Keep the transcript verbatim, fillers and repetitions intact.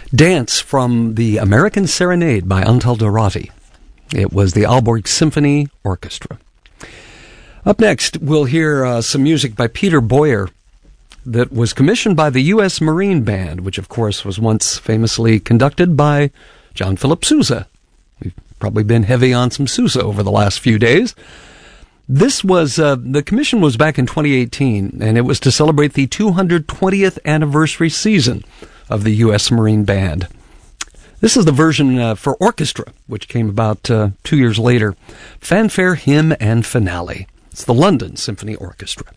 Dance from the American Serenade by Antal Dohrati. It was the Aalborg Symphony Orchestra. Up next, we'll hear uh, some music by Peter Boyer that was commissioned by the U S Marine Band, which, of course, was once famously conducted by John Philip Sousa. We've probably been heavy on some Sousa over the last few days. This was, uh, the commission was back in twenty eighteen, and it was to celebrate the two hundred twentieth anniversary season of the U S Marine Band. This is the version uh, for orchestra, which came about uh, two years later. Fanfare, Hymn, and Finale. It's the London Symphony Orchestra.